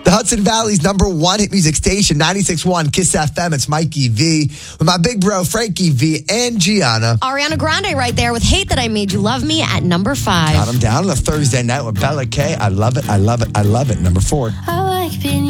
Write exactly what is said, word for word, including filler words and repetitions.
The Hudson Valley's number one hit music station, ninety-six point one Kiss F M. It's Mikey V with my big bro, Frankie V and Gianna. Ariana Grande right there with Hate That I Made You Love Me at number five. Got him down on a Thursday night with Bella K. I love it, I love it, I love it. Number four. I like being